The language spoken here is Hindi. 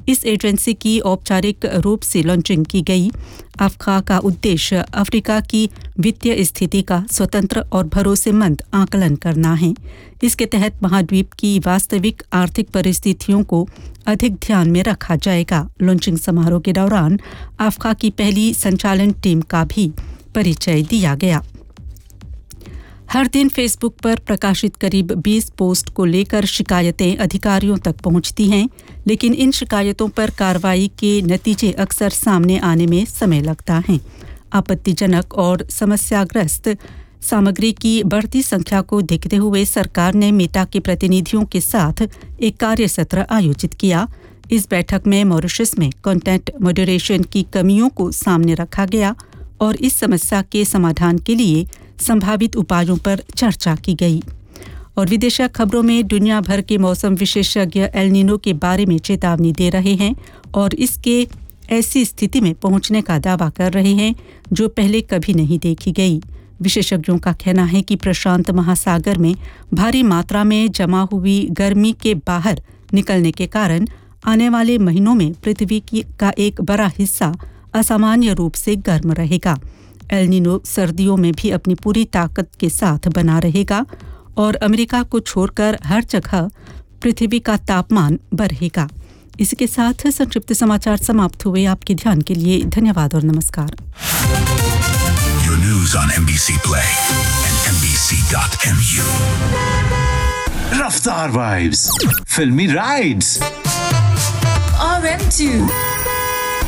इस एजेंसी की औपचारिक रूप से लॉन्चिंग की गई। अफ्का का उद्देश्य अफ्रीका की वित्तीय स्थिति का स्वतंत्र और भरोसेमंद आकलन करना है। इसके तहत महाद्वीप की वास्तविक आर्थिक परिस्थितियों को अधिक ध्यान में रखा जाएगा। लॉन्चिंग समारोह के दौरान अफ्का की पहली संचालन टीम का भी परिचय दिया गया। हर दिन फेसबुक पर प्रकाशित करीब 20 पोस्ट को लेकर शिकायतें अधिकारियों तक पहुंचती हैं, लेकिन इन शिकायतों पर कार्रवाई के नतीजे अक्सर सामने आने में समय लगता है। आपत्तिजनक और समस्याग्रस्त सामग्री की बढ़ती संख्या को देखते हुए सरकार ने मेटा के प्रतिनिधियों के साथ एक कार्य सत्र आयोजित किया। इस बैठक में मॉरिशस में कंटेंट मॉडरेशन की कमियों को सामने रखा गया और इस समस्या के समाधान के लिए संभावित उपायों पर चर्चा की गई। और विदेशी खबरों में दुनिया भर के मौसम विशेषज्ञ एल नीनो के बारे में चेतावनी दे रहे हैं और इसके ऐसी स्थिति में पहुंचने का दावा कर रहे हैं जो पहले कभी नहीं देखी गई। विशेषज्ञों का कहना है कि प्रशांत महासागर में भारी मात्रा में जमा हुई गर्मी के बाहर निकलने के कारण आने वाले महीनों में पृथ्वी का एक बड़ा हिस्सा असामान्य रूप से गर्म रहेगा। एल नीनो सर्दियों में भी अपनी पूरी ताकत के साथ बना रहेगा और अमेरिका को छोड़कर हर जगह पृथ्वी का तापमान बढ़ेगा। इसके साथ संक्षिप्त समाचार समाप्त हुए। आपके ध्यान के लिए धन्यवाद और नमस्कार। Your news on NBC Play and NBC.mu. Raftaar Vibes, Filmy Rides, RM2